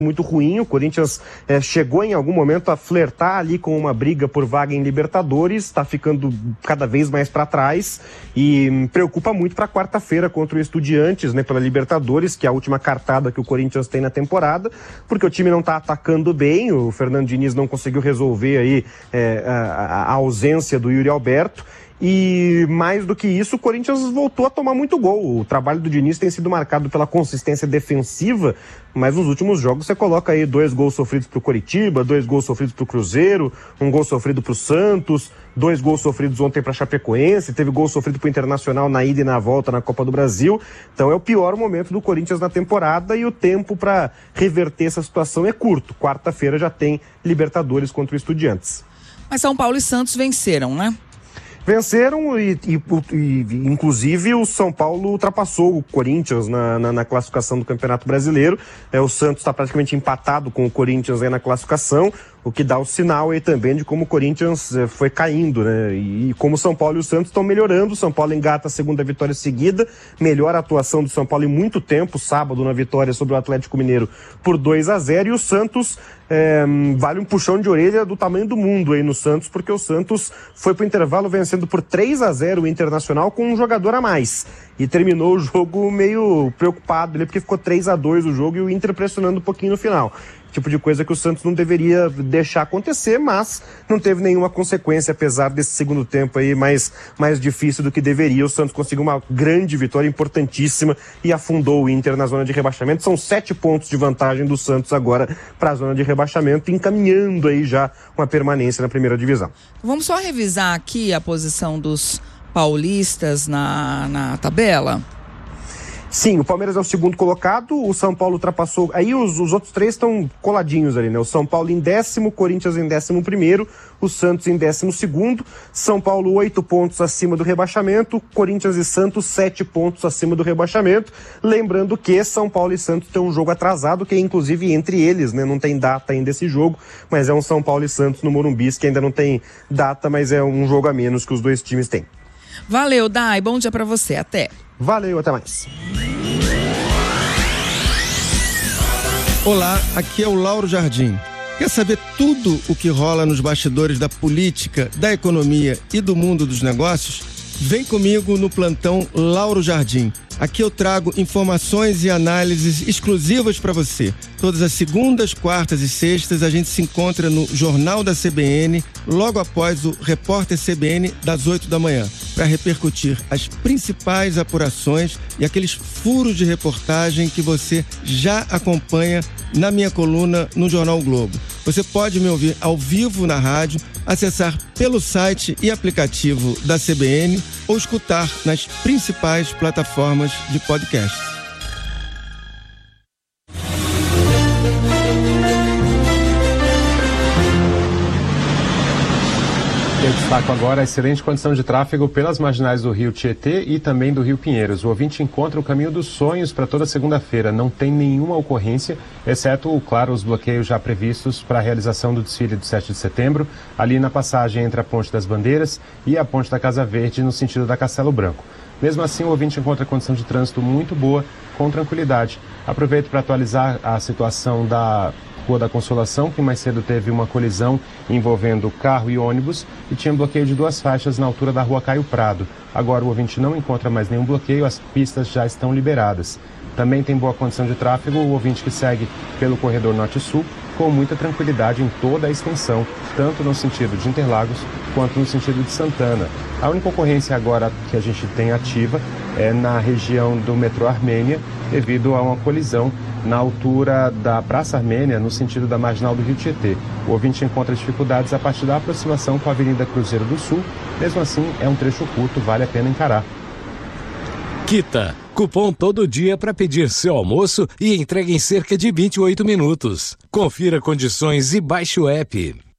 muito ruim. O Corinthians chegou em algum momento a flertar ali com uma briga por vaga em Libertadores, está ficando cada vez mais para trás e preocupa muito para quarta-feira contra o Estudiantes, né, pela Libertadores, que é a última cartada que o Corinthians tem na temporada, porque o time não está atacando bem, o Fernando Diniz não conseguiu resolver aí a ausência do Yuri Alberto. E mais do que isso, o Corinthians voltou a tomar muito gol. O trabalho do Diniz tem sido marcado pela consistência defensiva, mas nos últimos jogos você coloca aí 2 gols sofridos pro Coritiba, 2 gols sofridos pro Cruzeiro, 1 gol sofrido pro Santos, 2 gols sofridos ontem pra Chapecoense, teve gol sofrido pro Internacional na ida e na volta na Copa do Brasil. Então é o pior momento do Corinthians na temporada e o tempo para reverter essa situação é curto. Quarta-feira já tem Libertadores contra o Estudiantes. Mas São Paulo e Santos venceram, né? Venceram e inclusive o São Paulo ultrapassou o Corinthians na classificação do Campeonato Brasileiro. O Santos está praticamente empatado com o Corinthians aí na classificação, o que dá o sinal aí também de como o Corinthians foi caindo, né? E como o São Paulo e o Santos estão melhorando. O São Paulo engata a segunda vitória seguida, melhor atuação do São Paulo em muito tempo, sábado na vitória sobre o Atlético Mineiro por 2-0, e o Santos vale um puxão de orelha do tamanho do mundo aí no Santos, porque o Santos foi pro intervalo vencendo por 3-0 o Internacional com um jogador a mais, e terminou o jogo meio preocupado ali, porque ficou 3-2 o jogo e o Inter pressionando um pouquinho no final. Tipo de coisa que o Santos não deveria deixar acontecer, mas não teve nenhuma consequência, apesar desse segundo tempo aí mais difícil do que deveria. O Santos conseguiu uma grande vitória importantíssima e afundou o Inter na zona de rebaixamento. São 7 pontos de vantagem do Santos agora para a zona de rebaixamento, encaminhando aí já uma permanência na primeira divisão. Vamos só revisar aqui a posição dos paulistas na tabela. Sim, o Palmeiras é o segundo colocado, o São Paulo ultrapassou, aí os outros 3 estão coladinhos ali, né? O São Paulo em 10º, o Corinthians em 11º, o Santos em 12º, São Paulo 8 pontos acima do rebaixamento, Corinthians e Santos 7 pontos acima do rebaixamento. Lembrando que São Paulo e Santos têm um jogo atrasado, que é inclusive entre eles, né? Não tem data ainda esse jogo, mas é um São Paulo e Santos no Morumbi, que ainda não tem data, mas é um jogo a menos que os dois times têm. Valeu, Dai, bom dia pra você, até. Valeu, até mais. Olá, aqui é o Lauro Jardim. Quer saber tudo o que rola nos bastidores da política, da economia e do mundo dos negócios? Vem comigo no plantão Lauro Jardim. Aqui eu trago informações e análises exclusivas para você. Todas as segundas, quartas e sextas a gente se encontra no Jornal da CBN, logo após o Repórter CBN das 8 da manhã, para repercutir as principais apurações e aqueles furos de reportagem que você já acompanha na minha coluna no Jornal o Globo. Você pode me ouvir ao vivo na rádio, acessar pelo site e aplicativo da CBN ou escutar nas principais plataformas de podcast. Eu destaco agora a excelente condição de tráfego pelas marginais do Rio Tietê e também do Rio Pinheiros. O ouvinte encontra o caminho dos sonhos para toda segunda-feira. Não tem nenhuma ocorrência, exceto, claro, os bloqueios já previstos para a realização do desfile do 7 de setembro, ali na passagem entre a Ponte das Bandeiras e a Ponte da Casa Verde, no sentido da Castelo Branco. Mesmo assim, o ouvinte encontra a condição de trânsito muito boa, com tranquilidade. Aproveito para atualizar a situação da Rua da Consolação, que mais cedo teve uma colisão envolvendo carro e ônibus e tinha bloqueio de 2 faixas na altura da Rua Caio Prado. Agora o ouvinte não encontra mais nenhum bloqueio, as pistas já estão liberadas. Também tem boa condição de tráfego o ouvinte que segue pelo corredor Norte-Sul, com muita tranquilidade em toda a extensão, tanto no sentido de Interlagos quanto no sentido de Santana. A única ocorrência agora que a gente tem ativa é na região do metrô Armênia, devido a uma colisão na altura da Praça Armênia, no sentido da Marginal do Rio Tietê. O ouvinte encontra dificuldades a partir da aproximação com a Avenida Cruzeiro do Sul. Mesmo assim, é um trecho curto, vale a pena encarar. Quita, cupom todo dia para pedir seu almoço e entrega em cerca de 28 minutos. Confira condições e baixe o app.